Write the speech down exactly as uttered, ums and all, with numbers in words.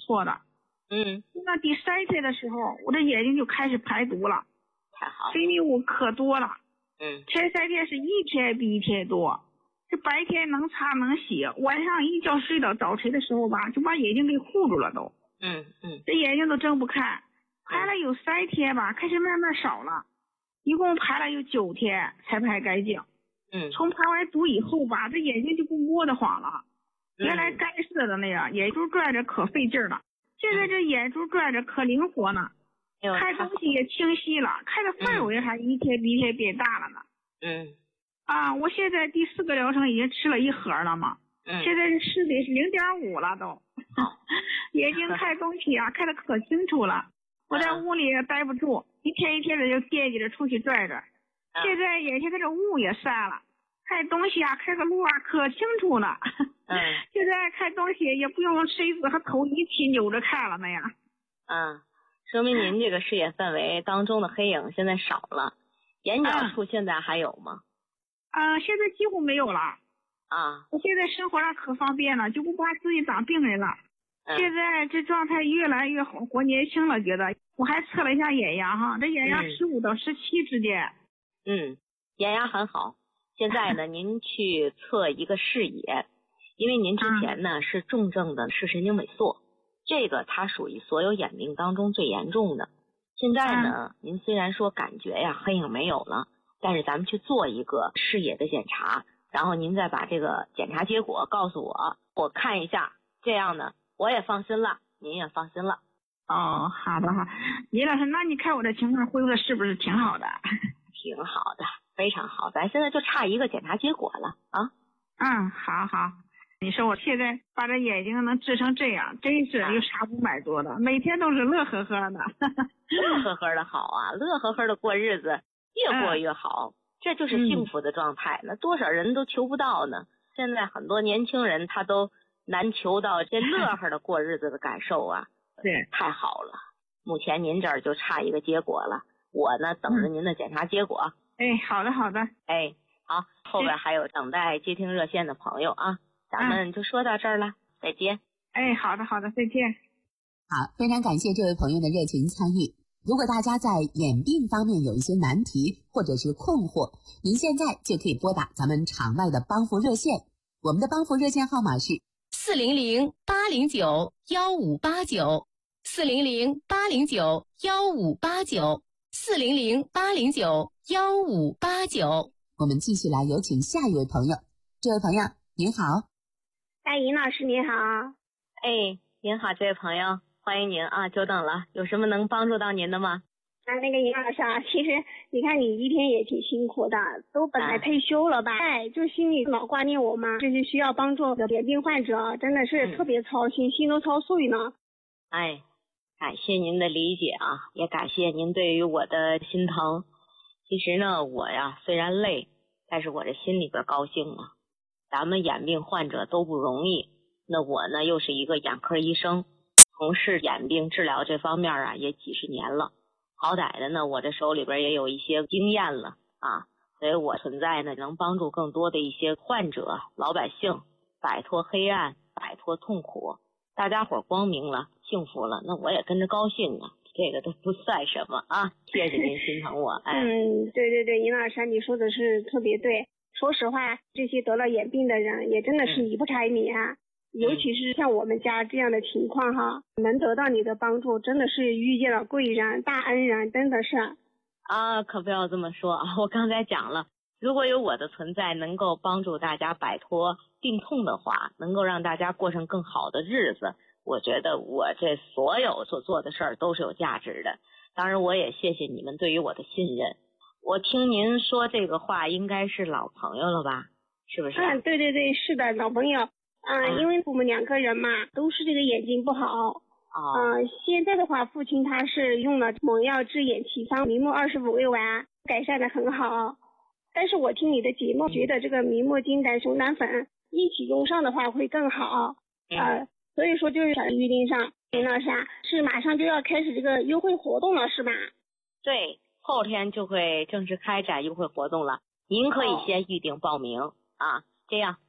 错的。 嗯， 那第三天的时候，我的眼睛就开始排毒了， 太好了。 分泌物可多了。 嗯， 前三天是一天比一天多，这白天能擦能洗，晚上一觉睡到早晨的时候吧，就把眼睛给糊住了都。 嗯嗯， 这眼睛都睁不开。排了有三天吧，开始慢慢少了，一共排了有九天才排干净。 嗯， 从排完毒以后吧，这眼睛就不摸得慌了。原来干涩的那样，眼珠转着可费劲了。现在这眼珠转着可灵活呢， 嗯、 看东西也清晰了，看的范围还一天比一天变大了呢。 嗯， 啊，我现在第四个疗程已经吃了一盒了嘛， 嗯， 现在吃的是零点五了都。眼睛看东西啊，看得可清楚了。我在屋里也待不住，一天一天的就惦记着出去转转。现在眼前这个雾也散了，看东西啊，看个路啊可清楚了。 嗯， 现在看东西也不用身子和头一起扭着看了那样。 嗯，说明您这个视野范围当中的黑影现在少了。眼角处现在还有吗？ 啊、呃，现在几乎没有了。 啊， 我现在生活上可方便了，就不怕自己当病人了。 嗯、 现在这状态越来越好，活年轻了，觉得。我还测了一下眼压哈，这眼压十五到十七之间。 嗯，眼压很好。现在呢，您去测一个视野，因为您之前呢、嗯、是重症的视神经萎缩，这个它属于所有眼病当中最严重的。现在呢，嗯、您虽然说感觉呀黑影没有了，但是咱们去做一个视野的检查，然后您再把这个检查结果告诉我，我看一下，这样呢我也放心了，您也放心了。 哦，好的好，李老师，那你看我的情况恢复的是不是挺好的？ 挺好的，非常好，咱现在就差一个检查结果了啊。 嗯，好好，你说我现在把这眼睛能治成这样，真是有啥不满足的，啊、每天都是乐呵呵的。 乐呵呵的好啊，乐呵呵的过日子，越过越好，嗯、这就是幸福的状态。那、嗯、多少人都求不到呢？现在很多年轻人他都难求到这乐呵的过日子的感受啊。 对， 太好了，目前您这儿就差一个结果了，我呢等着您的检查结果。 嗯、哎，好的好的， 哎，好，后边还有等待接听热线的朋友啊，咱们就说到这儿了，嗯、再见。 哎，好的好的，再见。 好，非常感谢这位朋友的热情参与。如果大家在眼病方面有一些难题或者是困惑，您现在就可以拨打咱们场外的帮扶热线，我们的帮扶热线号码是四零零八零九幺五八九，四零零八零九幺五八九，四零零八零九幺五八九。 我们继续来有请下一位朋友。这位朋友您好。 哎，尹老师您好。 哎，您好，这位朋友，欢迎您啊，久等了，有什么能帮助到您的吗？ 啊，那个尹老师啊，其实你看你一天也挺辛苦的，都本来退休了吧，哎，就心里老挂念我妈，就是需要帮助的眼病患者，真的是特别操心，嗯、心都操碎呢。 哎，感谢您的理解啊，也感谢您对于我的心疼。其实呢，我呀虽然累，但是我这心里边高兴啊。咱们眼病患者都不容易，那我呢又是一个眼科医生，从事眼病治疗这方面啊也几十年了。好歹的呢，我这手里边也有一些经验了啊，所以我存在呢，能帮助更多的一些患者、老百姓摆脱黑暗，摆脱痛苦，大家伙光明了，幸福了，那我也跟着高兴啊，这个都不算什么啊。谢谢您心疼我。哎， 嗯，对对对，尹老师你说的是特别对。说实话，这些得了眼病的人也真的是离不开你啊。嗯尤其是像我们家这样的情况哈，能得到你的帮助，真的是遇见了贵人、大恩人，真的是。 啊，可不要这么说啊！我刚才讲了，如果有我的存在，能够帮助大家摆脱病痛的话，能够让大家过上更好的日子，我觉得我这所有所做的事儿都是有价值的。当然，我也谢谢你们对于我的信任。我听您说这个话，应该是老朋友了吧？是不是？ 嗯，对对对，是的，老朋友。嗯、呃，因为我们两个人嘛，都是这个眼睛不好。哦。嗯、呃，现在的话，父亲他是用了蒙药治眼奇方明目二十五味丸，改善的很好。但是我听你的节目，觉得这个明目金丹熊胆粉一起用上的话会更好。嗯、呃，所以说就是想预定上。林老师啊，是马上就要开始这个优惠活动了，是吧？ 对，后天就会正式开展优惠活动了。您可以先预定报名、哦、啊，这样